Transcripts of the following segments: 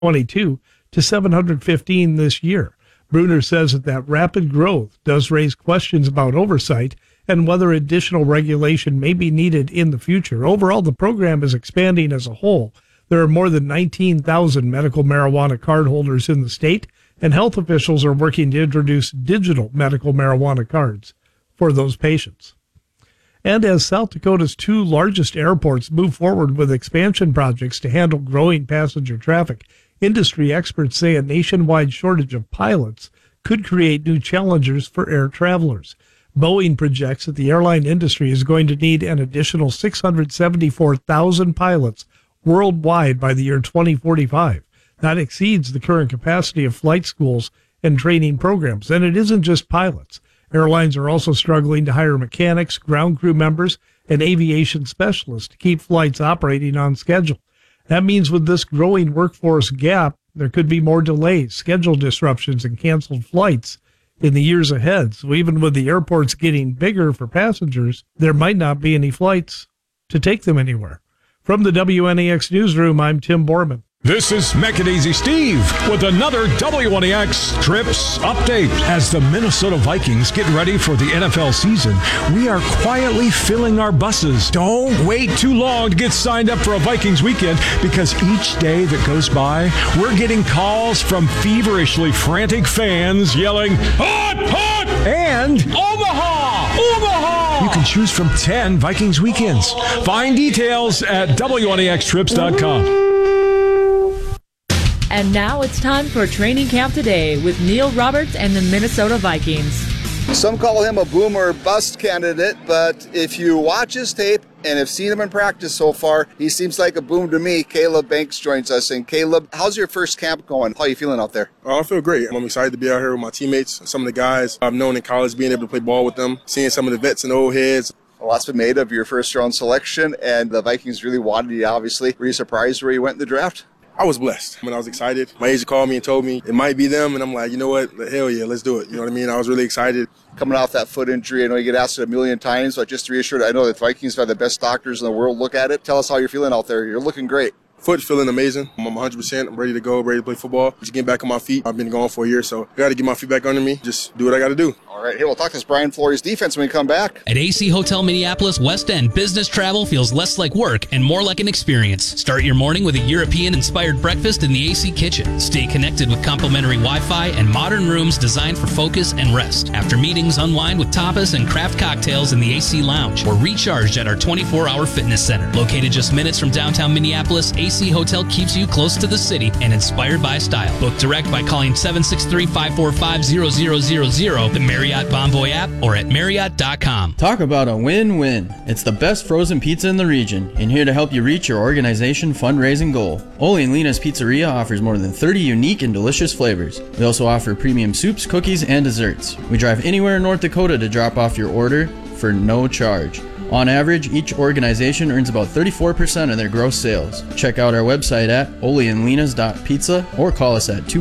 2022 to 715 this year. Bruner says that rapid growth does raise questions about oversight and whether additional regulation may be needed in the future. Overall, the program is expanding as a whole. There are more than 19,000 medical marijuana cardholders in the state, and health officials are working to introduce digital medical marijuana cards for those patients. And as South Dakota's two largest airports move forward with expansion projects to handle growing passenger traffic, industry experts say a nationwide shortage of pilots could create new challenges for air travelers. Boeing projects that the airline industry is going to need an additional 674,000 pilots worldwide by the year 2045. That exceeds the current capacity of flight schools and training programs. And it isn't just pilots. Airlines are also struggling to hire mechanics, ground crew members, and aviation specialists to keep flights operating on schedule. That means with this growing workforce gap, there could be more delays, schedule disruptions, and canceled flights in the years ahead. So even with the airports getting bigger for passengers, there might not be any flights to take them anywhere. From the WNEX Newsroom, I'm Tim Borman. This is Mechadaisy Steve with another WNEX Trips update. As the Minnesota Vikings get ready for the NFL season, we are quietly filling our buses. Don't wait too long to get signed up for a Vikings weekend, because each day that goes by, we're getting calls from feverishly frantic fans yelling, "Hot, hot!" and "Omaha, Omaha!" You can choose from 10 Vikings weekends. Find details at WNEXtrips.com. And now it's time for Training Camp Today with Neil Roberts and the Minnesota Vikings. Some call him a boom or bust candidate, but if you watch his tape and have seen him in practice so far, he seems like a boom to me. Caleb Banks joins us. And Caleb, how's your first camp going? How are you feeling out there? I feel great. I'm excited to be out here with my teammates, some of the guys I've known in college, being able to play ball with them, seeing some of the vets and old heads. A lot's been made of your first-round selection, and the Vikings really wanted you, obviously. Were you surprised where you went in the draft? I was blessed. When I was excited, my agent called me and told me it might be them, and I'm like, you know what? Hell yeah, let's do it. You know what I mean? I was really excited. Coming off that foot injury, I know you get asked it a million times, but just to reassure, I know that the Vikings have the best doctors in the world look at it. Tell us how you're feeling out there. You're looking great. Foot feeling amazing. I'm 100%. I'm ready to go, ready to play football. Just getting back on my feet. I've been gone for a year, so I got to get my feet back under me. Just do what I got to do. All right. Hey, we'll talk to this Brian Flores defense when we come back. At AC Hotel Minneapolis West End, business travel feels less like work and more like an experience. Start your morning with a European-inspired breakfast in the AC kitchen. Stay connected with complimentary Wi-Fi and modern rooms designed for focus and rest. After meetings, unwind with tapas and craft cocktails in the AC lounge, or recharge at our 24-hour fitness center. Located just minutes from downtown Minneapolis, AC Hotel keeps you close to the city and inspired by style. Book direct by calling 763-545-0000, the Marriott Bonvoy app, or at Marriott.com. Talk about a win-win. It's the best frozen pizza in the region, and here to help you reach your organization fundraising goal. Ole and Lena's Pizzeria offers more than 30 unique and delicious flavors. We also offer premium soups, cookies, and desserts. We drive anywhere in North Dakota to drop off your order for no charge. On average, each organization earns about 34% of their gross sales. Check out our website at oleandlenas.pizza or call us at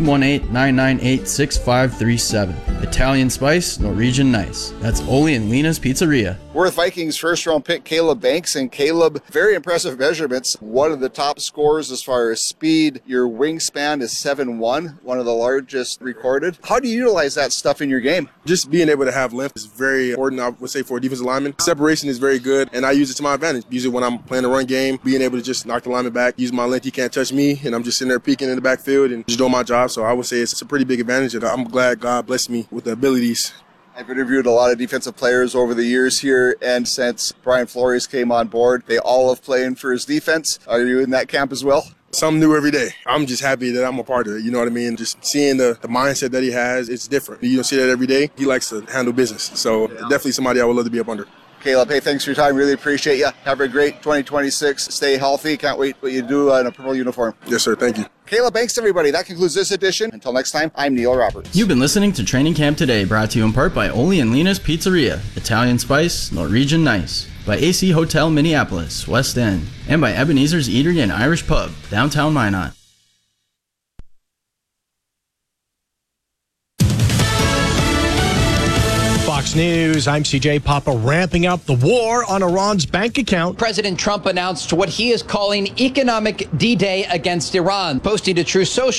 218-998-6537. Italian spice, Norwegian nice. That's Ole and Lena's Pizzeria. We're with Vikings first-round pick Caleb Banks, and Caleb, very impressive measurements. One of the top scorers as far as speed. Your wingspan is 7'1", one of the largest recorded. How do you utilize that stuff in your game? Just being able to have length is very important, I would say, for a defensive lineman. Separation is very good, and I use it to my advantage. Usually when I'm playing a run game, being able to just knock the lineman back, use my length, he can't touch me, and I'm just sitting there peeking in the backfield and just doing my job. So I would say it's a pretty big advantage, and I'm glad God blessed me with the abilities. I've interviewed a lot of defensive players over the years here, and since Brian Flores came on board, they all have playing for his defense. Are you in that camp as well? Something new every day. I'm just happy that I'm a part of it. You know what I mean? Just seeing the mindset that he has, it's different. You don't see that every day. He likes to handle business. So definitely somebody I would love to be up under. Caleb, hey, thanks for your time. Really appreciate you. Have a great 2026. Stay healthy. Can't wait what you do in a purple uniform. Yes, sir. Thank you. Caleb, thanks, everybody. That concludes this edition. Until next time, I'm Neil Roberts. You've been listening to Training Camp Today, brought to you in part by Ole and Lena's Pizzeria, Italian Spice, Norwegian Nice, by AC Hotel Minneapolis, West End, and by Ebenezer's Eatery and Irish Pub, downtown Minot. Fox Fox News, I'm CJ Papa, ramping up the war on Iran's bank account. President Trump announced what he is calling economic D-Day against Iran, posting to Truth Social.